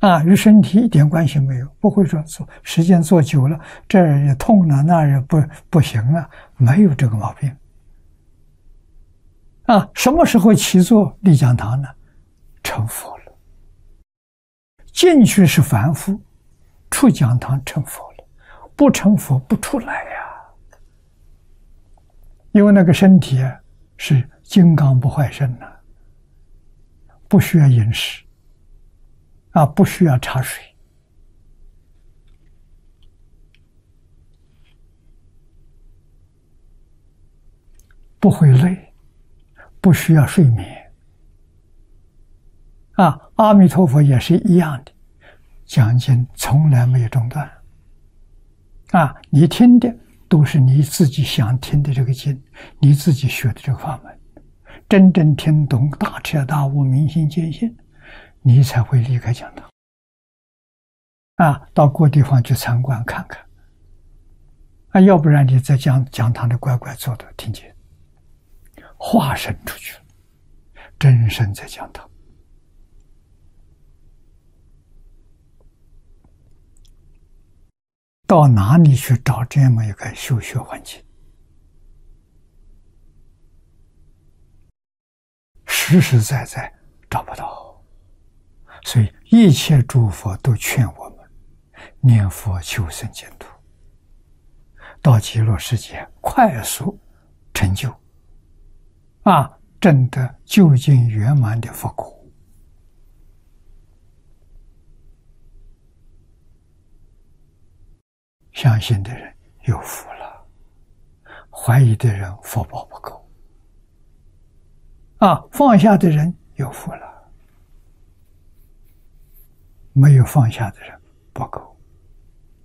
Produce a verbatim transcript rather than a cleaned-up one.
啊，与身体一点关系没有，不会说做时间做久了，这儿也痛了，那儿也不不行了，没有这个毛病。啊，什么时候起坐立讲堂呢？成佛了，进去是凡夫，出讲堂成佛了，不成佛不出来呀。因为那个身体啊是金刚不坏身呐、啊，不需要饮食。啊，不需要茶水，不会累，不需要睡眠。啊，阿弥陀佛也是一样的，讲经从来没有中断。啊，你听的都是你自己想听的这个经，你自己学的这个法门，真正听懂大彻大悟、明心见性，你才会离开讲堂。啊，到各地方去参观看看。啊，要不然你在讲讲堂里乖乖坐着听经，化身出去了，真身在讲堂。到哪里去找这么一个修学环境？实实在在找不到。所以一切诸佛都劝我们念佛求生净土，到极乐世界快速成就，啊，证得究竟圆满的佛果。相信的人有福了，怀疑的人福报不够，啊，放下的人有福了，没有放下的人不够。